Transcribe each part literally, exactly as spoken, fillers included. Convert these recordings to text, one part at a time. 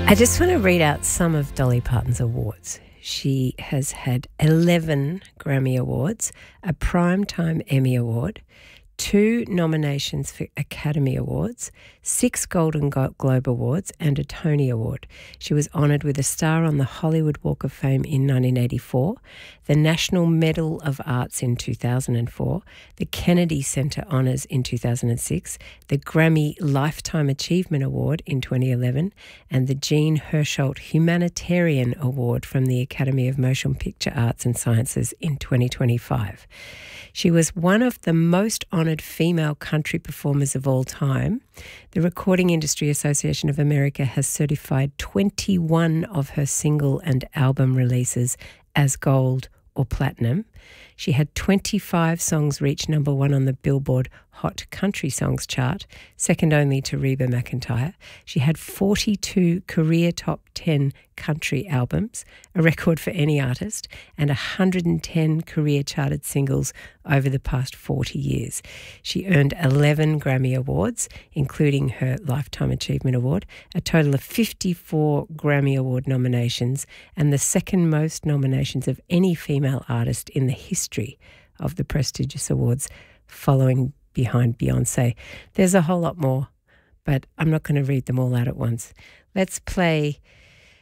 I just want to read out some of Dolly Parton's awards. She has had eleven Grammy Awards, a Primetime Emmy Award, two nominations for Academy Awards, six Golden Globe Awards and a Tony Award. She was honoured with a star on the Hollywood Walk of Fame in nineteen eighty-four, the National Medal of Arts in two thousand four, the Kennedy Center Honours in two thousand six, the Grammy Lifetime Achievement Award in twenty eleven, and the Jean Hersholt Humanitarian Award from the Academy of Motion Picture Arts and Sciences in twenty twenty-five. She was one of the most honoured female country performers of all time. The Recording Industry Association of America has certified twenty-one of her single and album releases as gold or platinum. She had twenty-five songs reach number one on the Billboard Hot Country Songs chart, second only to Reba McEntire. She had forty-two career top ten country albums, a record for any artist, and one hundred ten career charted singles over the past forty years. She earned eleven Grammy Awards, including her Lifetime Achievement Award, a total of fifty-four Grammy Award nominations, and the second most nominations of any female artist in the history of the prestigious awards, following behind Beyonce. There's a whole lot more, but I'm not going to read them all out at once. Let's play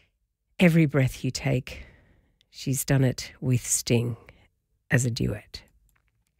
Every Breath You Take. She's done it with Sting as a duet.